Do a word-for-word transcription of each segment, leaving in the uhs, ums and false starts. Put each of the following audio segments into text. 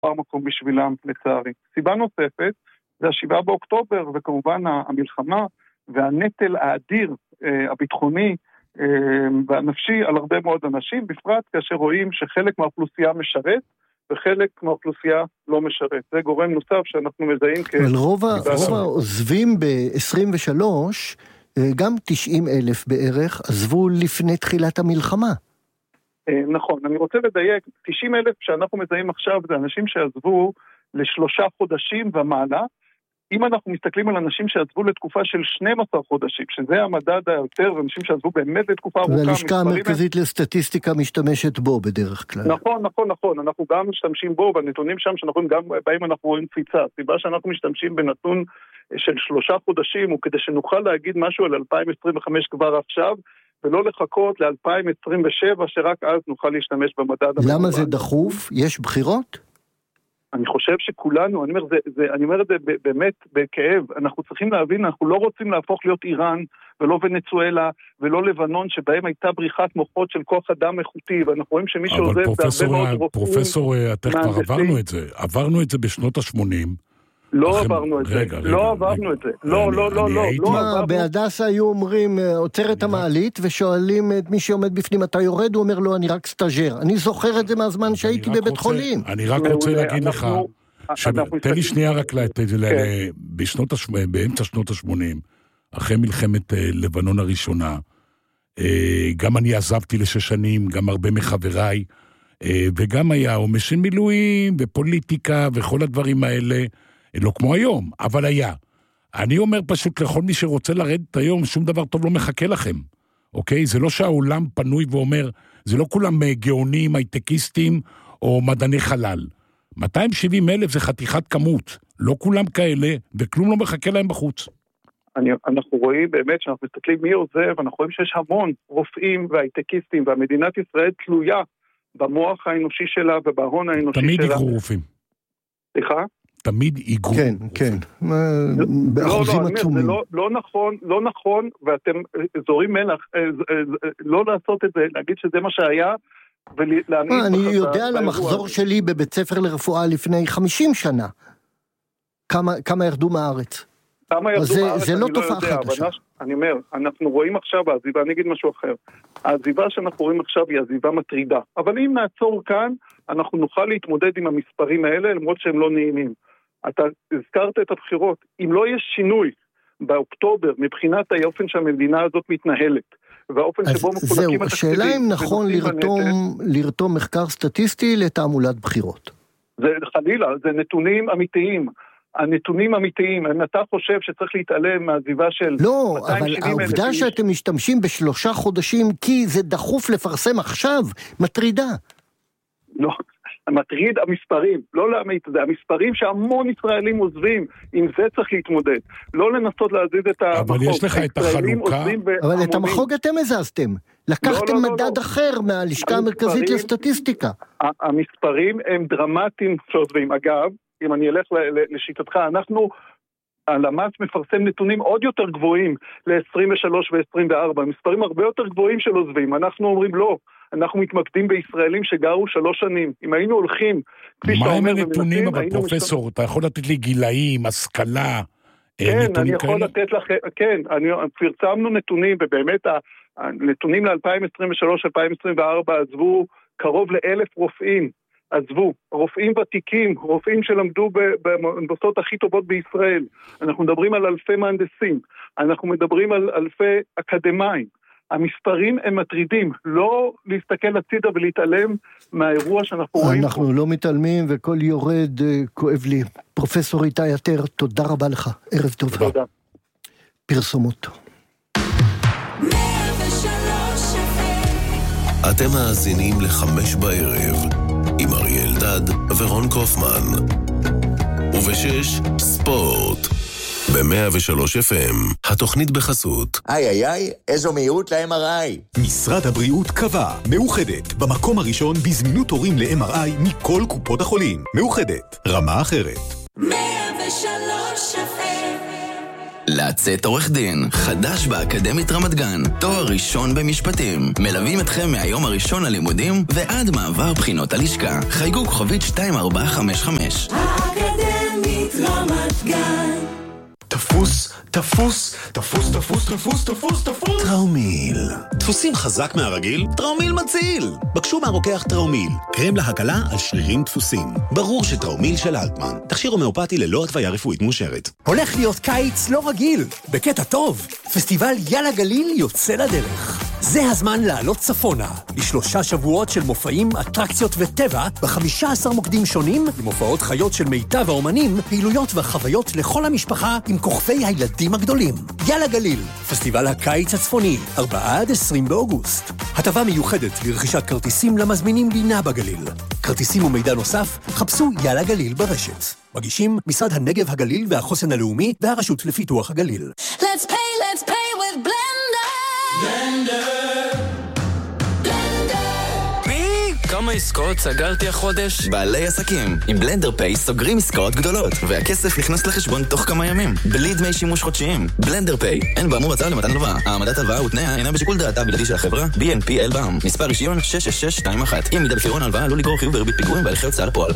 פעם מקום בשבילם לצערי. סיבה נוספת, זה השבעה באוקטובר, וכמובן המלחמה והנטל האדיר, הביטחוני והנפשי על הרבה מאוד אנשים, בפרט כאשר רואים שחלק מהאוכלוסייה משרת, וחלק מהאוכלוסייה לא משרת. זה גורם נוסף שאנחנו מזהים כ... אבל רוב העוזבים ב-עשרים ושלוש, גם תשעים אלף בערך, עזבו לפני תחילת המלחמה. נכון, אני רוצה לדייק, תשעים אלף שאנחנו מזהים עכשיו, זה אנשים שעזבו לשלושה חודשים ומעלה. אם אנחנו מסתכלים על אנשים שעזבו לתקופה של שנים עשר חודשים, שזה המדד היותר, ואנשים שעזבו באמת לתקופה ארוכה. והלשכה המרכזית לסטטיסטיקה משתמשת בו בדרך כלל. נכון, נכון, נכון. אנחנו גם משתמשים בו, והנתונים שם שאנחנו גם בהם אנחנו רואים קפיצה. הסיבה שאנחנו משתמשים בנתון של שלושה חודשים, הוא כדי שנוכל להגיד משהו על אלפיים עשרים וחמש כבר עכשיו, ולא לחכות ל-אלפיים עשרים ושבע, שרק אז נוכל להשתמש במדד. למה זה דחוף? יש בחירות? אני חושב שכולנו, אני אומר, זה, זה, אני אומר את זה באמת בכאב, אנחנו צריכים להבין, אנחנו לא רוצים להפוך להיות איראן, ולא ונצואלה, ולא לבנון, שבהם הייתה בריחת מוחות של כוח אדם איכותי, ואנחנו רואים שמי שעוזב, אבל פרופסור, פרופסור, אתם כבר עברנו את זה, עברנו את זה בשנות ה-שמונים, לא עברנו את זה, לא עברנו את זה, לא, לא, לא, לא. מה, בהדסה היו אומרים, עוצר את המעלית, ושואלים את מי שעומד בפנים, אתה יורד, הוא אומר לו, אני רק סטאז'ר. אני זוכר את זה מהזמן שהייתי בבית חולים. אני רק רוצה להגיד לך, תן לי שנייה רק באמצע שנות ה-שמונים, אחרי מלחמת לבנון הראשונה, גם אני עזבתי לשש שנים, גם הרבה מחבריי, וגם היה עומס של מילואים, ופוליטיקה, וכל הדברים האלה, לא כמו היום, אבל היה. אני אומר פשוט לכל מי שרוצה לרדת היום, שום דבר טוב לא מחכה לכם. אוקיי? זה לא שהעולם פנוי ואומר, זה לא כולם גאונים, הייטקיסטים או מדעני חלל. מאתיים ושבעים אלף זה חתיכת כמות. לא כולם כאלה, וכלום לא מחכה להם בחוץ. אני, אנחנו רואים באמת שאנחנו מסתכלים מי עוזב, אנחנו רואים שיש המון רופאים והייטקיסטים, והמדינת ישראל תלויה במוח האנושי שלה ובהון האנושי שלה. תמיד יקרו רופאים. סליחה? תמיד ייגרו. כן, כן. באחוזים עצומים. לא נכון, לא נכון, ואתם זורים מלח, לא לעשות את זה, להגיד שזה מה שהיה, אני יודע על המחזור שלי בבית ספר לרפואה לפני חמישים שנה. כמה ירדו מהארץ. זה לא תופעה חדשה. אני אומר, אנחנו רואים עכשיו העזיבה, אני אגיד משהו אחר. העזיבה שאנחנו רואים עכשיו היא עזיבה מטרידה. אבל אם נעצור כאן, אנחנו נוכל להתמודד עם המספרים האלה, למרות שהם לא נעימים. אתה הזכרת את הבחירות. אם לא יש שינוי באוקטובר, מבחינת האופן שהמדינה הזאת מתנהלת, והאופן שבו מחולקים התקציבים. השאלה אם נכון לרתום מחקר סטטיסטי לתעמולת בחירות. זה חלילה, זה נתונים אמיתיים. הנתונים אמיתיים, אם אתה חושב שצריך להתעלם מהעזיבה של... לא, אבל העובדה שאתם משתמשים בשלושה חודשים, כי זה דחוף לפרסם עכשיו, מטרידה. לא, מטריד המספרים, לא להעמיד, זה המספרים שהמון ישראלים עוזבים, עם זה צריך להתמודד. לא לנסות להזיז את המחוג. אבל יש לך את החלוקה. אבל את המחוג אתם הזזתם. לקחתם מדד אחר מהלשכה המרכזית לסטטיסטיקה. המספרים הם דרמטיים שעוזבים. אגב, אם אני אלך לשיטתך, אנחנו, הלמ"ס מפרסם נתונים עוד יותר גבוהים ל-עשרים ושלוש ו-עשרים וארבע, מספרים הרבה יותר גבוהים של עוזבים. אנחנו אומרים לא, אנחנו מתמקדים בישראלים שגרו שלוש שנים. אם היינו הולכים, כפי שאתה אומר, מה הם הנתונים, אבל פרופסור, אתה יכול לתת לי גילאים, השכלה, כן, אני יכול לתת לך, כן, פרסמנו נתונים, ובאמת הנתונים ל-אלפיים עשרים ושלוש אלפיים עשרים וארבע עזבו קרוב לאלף רופאים, עזבו, רופאים ותיקים, רופאים שלמדו במוסדות הכי טובות בישראל, אנחנו מדברים על אלפי מהנדסים, אנחנו מדברים על אלפי אקדמיים, המספרים הם מטרידים, לא להסתכל הצידה ולהתעלם מהאירוע שאנחנו רואים. אנחנו לא מתעלמים וכל יורד כואב לי. פרופסור איתי יתר, תודה רבה לך, ערב טוב. תודה. פרסומות. אתם מאזינים לחמש בערב עם אריאל דד ורון קופמן, ובשש ספורט ב-מאה ושלוש אף אם, התוכנית בחסות. איי איי איי, איזו מהירות ל-אם אר איי. משרד הבריאות קבע, מאוחדת, במקום הראשון בזמינות תורים ל-אם אר איי מכל קופות החולים. מאוחדת, רמה אחרת. מאה ושלוש אף אם. לצאת עורך דין, חדש באקדמית רמת גן, תואר ראשון במשפטים. מלווים אתכם מהיום הראשון ללימודים ועד מעבר בחינות הלשכה. חייגו כוכבית שתיים ארבע חמש חמש. האקדמית רמת גן. תפוס, תפוס, תפוס, תפוס, תפוס, תפוס, תפוס. טראומיל. דפוסים חזק מהרגיל? טראומיל מציל. בקשו מהרוקח טראומיל. קרם להקלה על שרירים דפוסים. ברור שטראומיל של אלטמן. תכשיר הומאופתי ללא התוויה רפואית מאושרת. הולך להיות קיץ לא רגיל. בקטע טוב. פסטיבל יאללה גליל יוצא לדרך. זה הזמן לעלות צפונה. לשלושה שבועות של מופעים, אטרקציות וטבע, ב-חמישה עשר מוקדים שונים, עם הופעות חיות של מיטב האומנים, פעילויות וחוויות לכל המשפחה, עם כוכבי הילדים הגדולים. יאללה גליל, פסטיבל הקיץ הצפוני, ארבעה עד עשרים באוגוסט. הטבה מיוחדת לרכישת כרטיסים למזמינים לינה בגליל. כרטיסים ומידע נוסף, חפשו יאללה גליל ברשת. מגישים משרד הנגב הגליל והחוסן הלאומי והרשות לפיתוח הגליל. Let's pay, let's pay with Blender. Blender. Blender. פי, כמה עסקאות סגרתי החודש? בעלי עסקים. עם בלנדר פיי סוגרים עסקאות גדולות, והכסף נכנס לחשבון תוך כמה ימים. בלי דמי שימוש חודשיים. בלנדר פיי. אין באמור הצעה למתן הלוואה. העמדת הלוואה ותנאיה אינה בשיקול דעתה בלעדי של החברה. בי אן פי אל בע"מ. מספר רישיון שש שש שש שתיים אחת. אם מידה בפירעון ההלוואה עלול לגרור חיוב בריבית פיגורים והליכי הוצאה לפועל.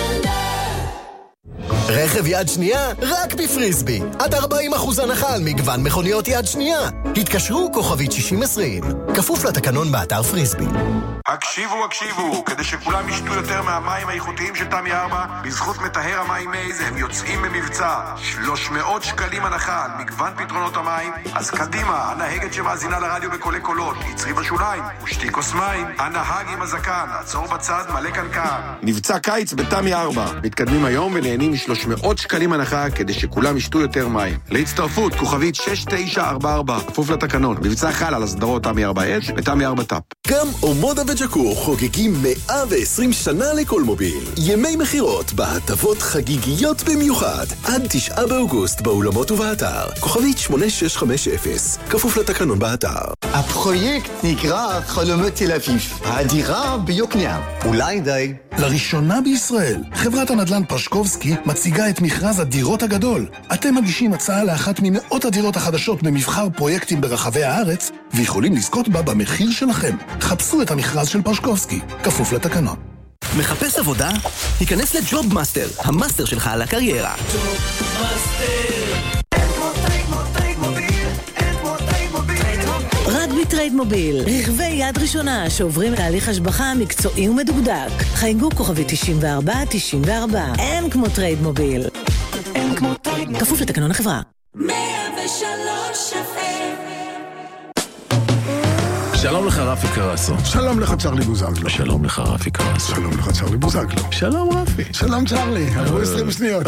רכב יד שנייה, רק בפריסבי. עד ארבעים אחוז הנחה על מגוון מכוניות יד שנייה. התקשרו כוכבית שישים עשרים. כפוף לתקנון באתר פריסבי. הקשיבו, הקשיבו, כדי שכולם ישתו יותר מהמים האיכותיים של תמי ארבע, בזכות מטהר המים מייז הם יוצאים במבצע. שלוש מאות שקלים הנחה על מגוון פתרונות המים. אז קדימה, הנהגת שמאזינה לרדיו בקולי קולות, יצרי בשוליים, ושתי כוס מים. הנהג עם הזקן, עצור בצד, מלא קנקן. מבצע קיץ בתמי ארבע. מתקדמים היום ונהנים משלוש מאות שקלים הנחה כדי שכולם ישתו יותר מים. להצטרפות, כוכבית שש תשע ארבע ארבע, כפוף לתקנון. מבצע חל על הסדרות תמי ארבע אדג' ותמי ארבע טאפ. גם אומודה וג'קור חוגגים מאה ועשרים שנה לכל מוביל. ימי מחירות בהטבות חגיגיות במיוחד. עד תשעה באוגוסט באולמות ובאתר. כוכבית שמונה שש חמש אפס. כפוף לתקנון באתר. הפרויקט נקרא חלומות תל אביב. הדירה ביוקנעם. אולי די. לראשונה בישראל, חברת הנדל"ן פשקובסקי מציגה את מכרז הדירות הגדול. אתם מגישים הצעה לאחת ממאות הדירות החדשות במבחר פרויקטים ברחבי הארץ, ויכולים לזכות בה במחיר שלכם. חפשו את המכרז של פשקובסקי, כפוף לתקנון. מחפש עבודה? היכנס לג'וב מאסטר, המאסטר שלך על הקריירה. רק בטרייד מוביל, רכבי יד ראשונה שעוברים תהליך השבחה מקצועי ומדוקדק. חייגו כוכבי תשעים וארבע תשעים וארבע. אין כמו טרייד מוביל. אין כמו טרייד מוביל. כפוף לתקנון החברה. מאה ושלוש אף אם. שלום לך רפי קרסו. שלום לך צ'רלי בוזגלו. שלום לך רפי קרסו. שלום לך צ'רלי בוזגלו. שלום רפי. שלום צ'רלי, עברו עשרים שניות.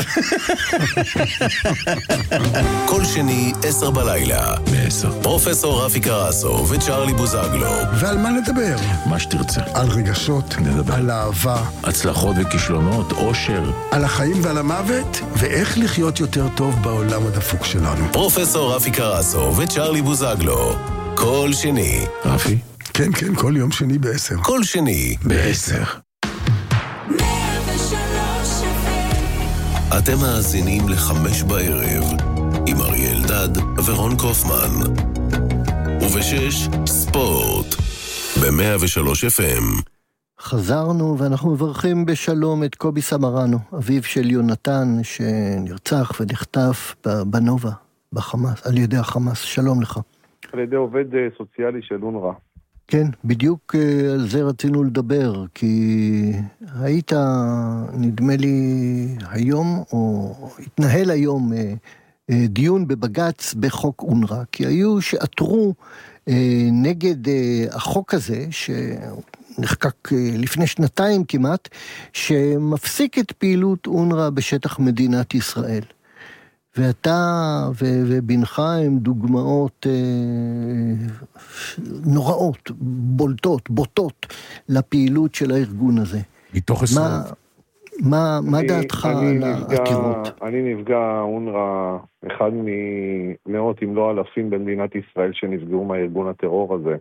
כל שני, עשר בלילה. בעשר. פרופסור רפי קרסו וצ'רלי בוזגלו. ועל מה נדבר? מה שתרצה. על רגשות, נדבר. על אהבה. הצלחות וכישלונות, אושר. על החיים ועל המוות, ואיך לחיות יותר טוב בעולם הדפוק שלנו. פרופסור רפי קרסו וצ'רלי בוזגלו. כל שני. רפי? כן, כן, כל יום שני בעשר. כל שני בעשר. מאה ושלוש אף אם. אתם מאזינים לחמש בערב עם אריאל דד ורון קופמן. ובשש ספורט ב-מאה ושלוש אף אם. חזרנו ואנחנו מברכים בשלום את קובי סמרנו, אביו של יונתן שנרצח ונחטף בנובה, בחמאס, על ידי החמאס. שלום לך. על ידי עובד סוציאלי של אונר"א. כן, בדיוק על זה רצינו לדבר, כי היית, נדמה לי, היום, או התנהל היום דיון בבג"ץ בחוק אונר"א, כי היו שעתרו נגד החוק הזה, שנחקק לפני שנתיים כמעט, שמפסיק את פעילות אונר"א בשטח מדינת ישראל. ואתה ו- ובנך הם דוגמאות אה, נוראות, בולטות, בוטות לפעילות של הארגון הזה. מתוך עשרה. מה, מה, מה דעתך על העתירות? אני נפגע אונר"א, אחד ממאות אם לא אלפים במדינת ישראל שנפגעו מהארגון הטרור הזה.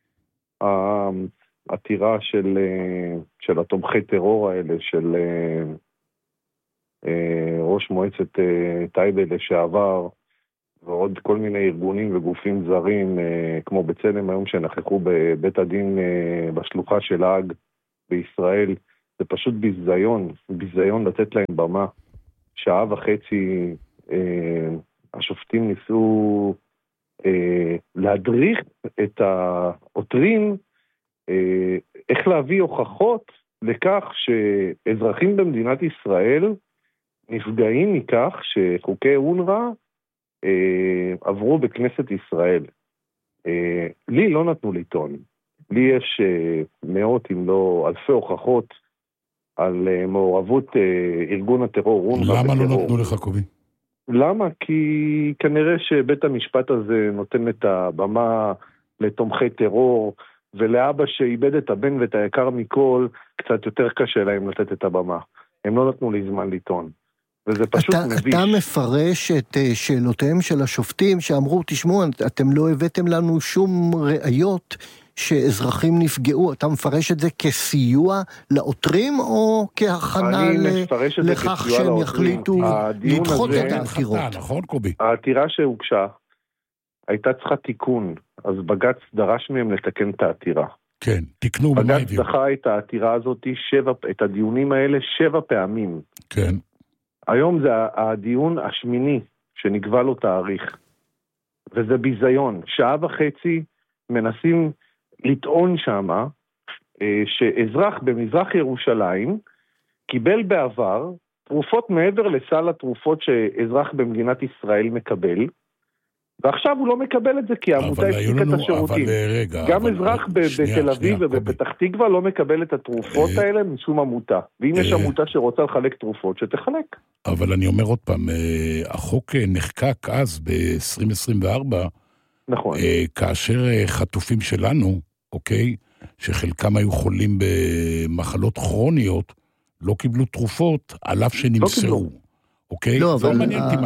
העתירה של, של התומכי טרור האלה, של ראש מועצת טייבה לשעבר, ועוד כל מיני ארגונים וגופים זרים, כמו בצלם היום שנכחו בבית הדין בשלוחה של האג בישראל, זה פשוט ביזיון, ביזיון לתת להם במה. שעה וחצי השופטים ניסו להדריך את העותרים איך להביא הוכחות לכך שאזרחים במדינת ישראל נפגעים מכך שחוקי אונר"א עברו בכנסת ישראל. לי לא נתנו לטעון. לי יש מאות אם לא אלפי הוכחות על מעורבות ארגון הטרור אונר"א. למה לא נתנו לך, קובי? למה? כי כנראה שבית המשפט הזה נותן את הבמה לתומכי טרור, ולאבא שאיבד את הבן ואת היקר מכל, קצת יותר קשה להם לתת את הבמה. הם לא נתנו לי זמן לטעון. וזה פשוט אתה, מביש. אתה מפרש את שאלותיהם של השופטים שאמרו, תשמעו, אתם לא הבאתם לנו שום ראיות שאזרחים נפגעו. אתה מפרש את זה כסיוע לעותרים או כהכנה לכך שהם יחליטו לדחות את העתירות? נכון, קובי? העתירה שהוגשה הייתה צריכה תיקון, אז בג"ץ דרש מהם לתקן את העתירה. כן, תקנו. בג"ץ דחה את העתירה הזאת, שבע, את הדיונים האלה שבע פעמים. כן. היום זה הדיון השמיני שנקבע לו תאריך, וזה ביזיון. שעה וחצי מנסים לטעון שמה שאזרח במזרח ירושלים קיבל בעבר תרופות מעבר לסל התרופות שאזרח במדינת ישראל מקבל, ועכשיו הוא לא מקבל את זה כי העמותה הפסיקה את השירותים. גם אזרח בתל אביב ובפתח תקווה לא מקבל את התרופות האלה משום עמותה. ואם יש עמותה שרוצה לחלק תרופות, שתחלק. אבל אני אומר עוד פעם, החוק נחקק אז ב-עשרים עשרים וארבע, נכון. כאשר חטופים שלנו, אוקיי, שחלקם היו חולים במחלות כרוניות, לא קיבלו תרופות, על אף שנמסרו. אוקיי? לא, אבל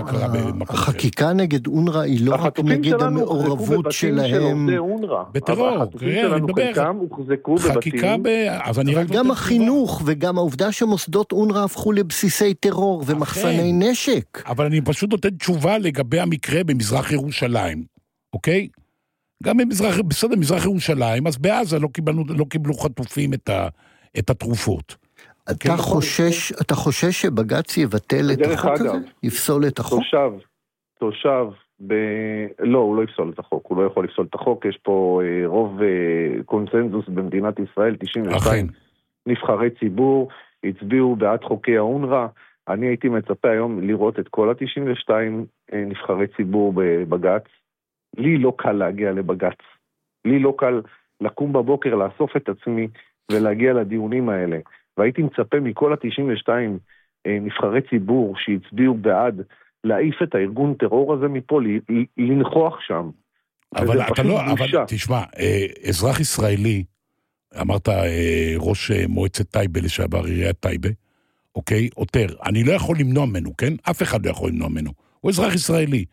החקיקה נגד אונר"א היא לא רק נגד המעורבות שלהם. בטרור, תראה, אני מדבר. חקיקה ב... אבל גם החינוך וגם העובדה שמוסדות אונר"א הפכו לבסיסי טרור ומחסני נשק. אבל אני פשוט נותן תשובה לגבי המקרה במזרח ירושלים, אוקיי? גם במזרח, בסדר, במזרח ירושלים, אז בעזה לא קיבלנו, לא קיבלו חטופים את ה, את התרופות. אתה חושש, אתה חושש שבג"ץ יבטל את החוק הזה? יפסול את החוק? תושב, תושב, ב... לא, הוא לא יפסול את החוק, הוא לא יכול לפסול את החוק, יש פה אה, רוב אה, קונסנזוס במדינת ישראל, תשעים ושתיים נבחרי ציבור, הצביעו בעד חוקי האונר"א, אני הייתי מצפה היום לראות את כל ה-תשעים ושתיים אה, נבחרי ציבור בבג"ץ, לי לא קל להגיע לבג"ץ, לי לא קל לקום בבוקר, לאסוף את עצמי ולהגיע לדיונים האלה, והייתי מצפה מכל ה-תשעים ושתיים נבחרי ציבור שהצביעו בעד להעיף את הארגון טרור הזה מפה, לנכוח שם. אבל אתה לא, אבל תשמע, אזרח ישראלי, אמרת ראש מועצת טייבה לשעבר, עיריית טייבה, אוקיי, עותר, אני לא יכול למנוע ממנו, כן? אף אחד לא יכול למנוע ממנו. הוא אזרח ישראלי.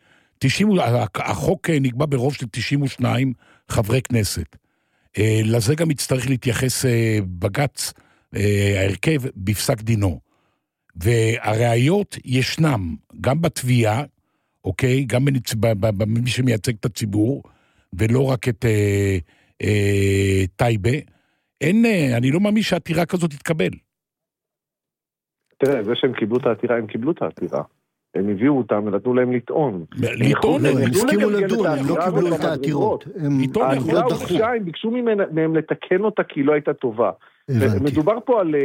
החוק נקבע ברוב של תשעים ושניים חברי כנסת. לזה גם יצטרך להתייחס בג"ץ, ההרכב בפסק דינו. והראיות ישנם, גם בתביעה, אוקיי, גם במי שמייצג את הציבור, ולא רק את אה, אה, טייבה. אין, אני לא מאמין שהעתירה כזאת תתקבל. תראה, זה שהם קיבלו את העתירה, הם קיבלו את העתירה. הם הביאו אותם ונתנו להם לטעון. לטעון? הם הסכימו לדון, הם לא קיבלו את העתירות. העתירה הוגשה, הם ביקשו מהם לתקן אותה כי היא לא הייתה טובה. מדובר פה על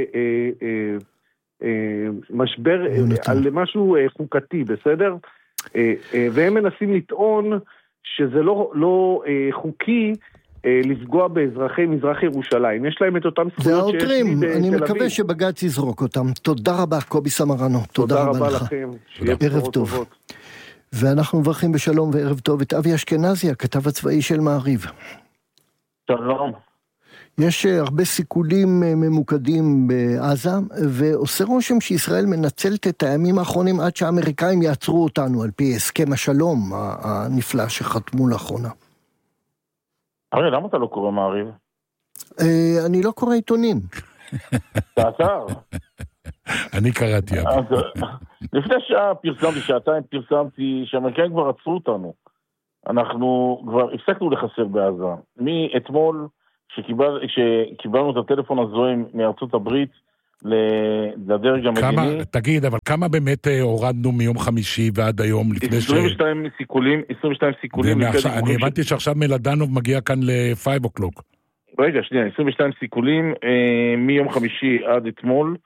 משבר, על משהו חוקתי, בסדר? והם מנסים לטעון שזה לא חוקי לפגוע באזרחי מזרח ירושלים. יש להם את אותם זכויות שיש לי בתל אביב. אני מקווה שבג"ץ יזרוק אותם. תודה רבה, קובי סמרנו. תודה רבה לכם. ערב טוב. ואנחנו מברכים בשלום וערב טוב את אבי אשכנזי, הכתב הצבאי של מעריב. שלום. יש הרבה סיכולים ממוקדים בעזה, ועושה רושם שישראל מנצלת את הימים האחרונים עד שהאמריקאים יעצרו אותנו על פי הסכם השלום הנפלא שחתמו לאחרונה. הרי, למה אתה לא קורא מעריב? אני לא קורא עיתונים. תעצר. אני קראתי. לפני שעה פרסמתי, שעתיים פרסמתי, שהאמריקאים כבר עצרו אותנו. אנחנו כבר הפסקנו לחסר בעזה. מאתמול, שקיבל, שקיבלנו את הטלפון הזוהם מארצות הברית, לדרג המדיני. תגיד, אבל כמה באמת הורדנו מיום חמישי ועד היום לפני ש... עשרים ושתיים סיכולים, עשרים ושתיים סיכולים. אני הבנתי שעכשיו מלדנוב מגיע כאן ל-חמש אוקלוק. רגע, שנייה, עשרים ושתיים סיכולים מיום חמישי עד אתמול,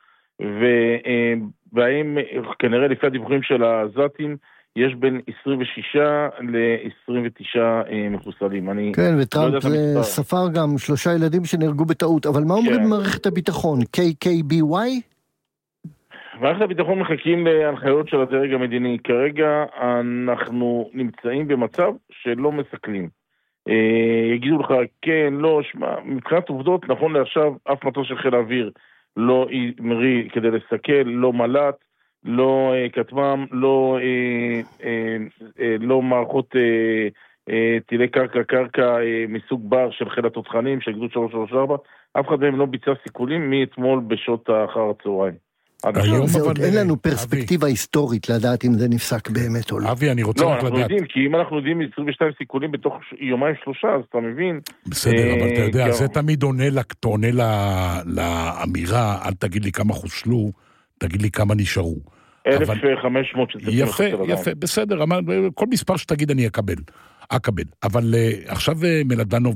והאם כנראה לפי הדיווחים של העזתים, יש בין עשרים ושישה ל-עשרים ותשעה מחוסלים. כן, וטראמפ ספר גם שלושה ילדים שנהרגו בטעות, אבל מה אומרים במערכת הביטחון? קיי קיי בי וואי? מערכת הביטחון מחכים להנחיות של הדרג המדיני. כרגע אנחנו נמצאים במצב שלא מסכלים. יגידו לך, כן, לא, שמה, מבחינת עובדות, נכון לעכשיו, אף מטוס של חיל האוויר לא ימריא כדי לסכל, לא מלט, לא כתמם, לא, אה, אה, אה, לא מערכות אה, אה, טילי קרקע-קרקע אה, מסוג בר של חיל התותחנים, של גדוד שלוש שלוש ארבע, אף אחד מהם לא ביצע סיכולים מאתמול בשעות אחר הצהריים. זה עוד אין לנו פרספקטיבה היסטורית לדעת אם זה נפסק באמת או לא. אבי, אני רוצה לא, רק לדעת. אנחנו יודעים, כי אם אנחנו יודעים עשרים ושתיים סיכולים בתוך יומיים שלושה, אז אתה מבין. בסדר, אבל אתה יודע, זה תמיד עונה לאמירה, אל תגיד לי כמה חושלו, תגיד לי כמה נשארו. אלף וחמש מאות שצריכים יפה, יפה, בסדר, כל מספר שתגיד אני אקבל, אקבל. אבל עכשיו מלדנוב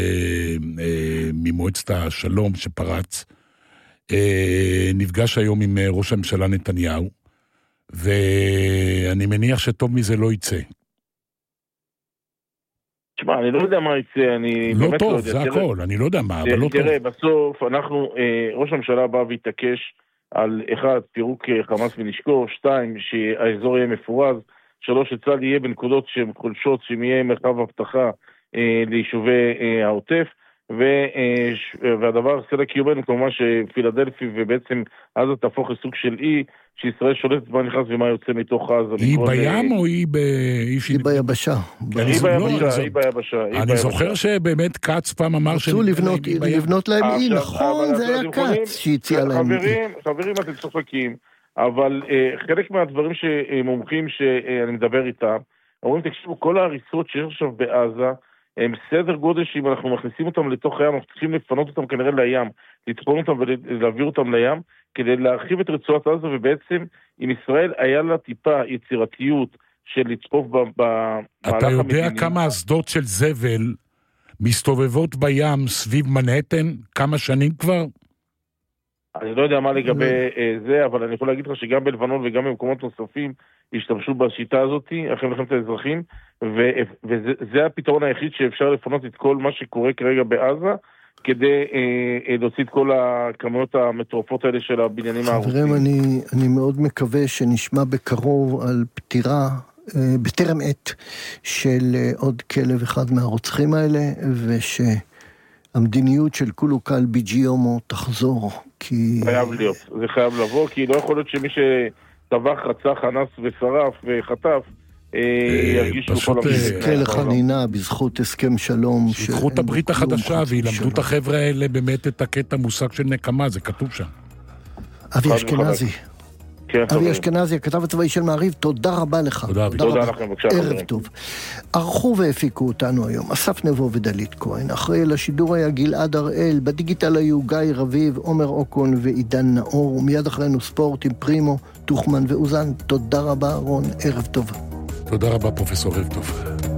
ממועצת השלום שפרץ, נפגש היום עם ראש הממשלה נתניהו, ואני מניח שטוב מזה לא יצא. תשמע, אני לא יודע מה יצא, אני לא טוב, זה הכל, אני לא יודע מה, אבל לא טוב. תראה, בסוף אנחנו, ראש הממשלה בא והתעקש על אחד, פירוק חמאס ונשקו, שתיים, שהאזור יהיה מפורז, שלוש, שצה"ל יהיה בנקודות שהן חולשות, שאם יהיה מרחב הבטחה ליישובי העוטף, והדבר סלע קיומנו כמובן שפילדלפי ובעצם עזה תהפוך לסוג של אי שישראל שולטת מה נכנס ומה יוצא מתוך עזה. היא בים או היא היא ביבשה? היא ביבשה. אני זוכר שבאמת קץ פעם אמר שרצו לבנות להם אי, נכון, זה היה קץ שהציע להם אי. חברים, אתם צוחקים, אבל חלק מהדברים שמומחים שאני מדבר איתם, אומרים תקשיבו, כל ההריסות שיש עכשיו בעזה הם סדר גודל שאם אנחנו מכניסים אותם לתוך הים, אנחנו צריכים לפנות אותם כנראה לים, לטחון אותם ולהעביר אותם לים, כדי להרחיב את רצועת עזה, ובעצם עם ישראל היה לה טיפה יצירתיות של לצפוף במהלך המדיני. אתה יודע כמה אסדות של זבל מסתובבות בים סביב מנהטן? כמה שנים כבר? אני לא יודע מה לגבי זה, אבל אני יכול להגיד לך שגם בלבנון וגם במקומות נוספים השתמשו בשיטה הזאת, אחרי מלחמת האזרחים, וזה הפתרון היחיד שאפשר לפנות את כל מה שקורה כרגע בעזה, כדי להוציא את כל הכמויות המטורפות האלה של הבניינים הערוצים. חברים, אני מאוד מקווה שנשמע בקרוב על פטירה, בטרם עת, של עוד כלב אחד מהרוצחים האלה, ושהמדיניות של כולו קל ביג'יומו תחזור, כי... חייב להיות, זה חייב לבוא, כי לא יכול להיות שמי שטבח, רצח, אנס ושרף וחטף, ירגישו כל המדינה. יזכה לחנינה בזכות הסכם שלום. שיקחו את הברית החדשה וילמדו את החבר'ה האלה באמת את הקטע מושג של נקמה, זה כתוב שם. אבי אשכנזי. אבי אשכנזי, הכתב הצבאי של מעריב, תודה רבה לך. תודה לכם, בבקשה. ערב טוב. ערכו והפיקו אותנו היום, אסף נבו ודלית כהן. אחרי לשידור היה גלעד הראל, בדיגיטל היו גיא רביב, עומר אוקון ועידן נאור, ומיד אחרינו ספורט עם פרימו, תוכמן ואוזן. תודה רבה רון, ערב טוב. תודה רבה פרופסור, ערב טוב.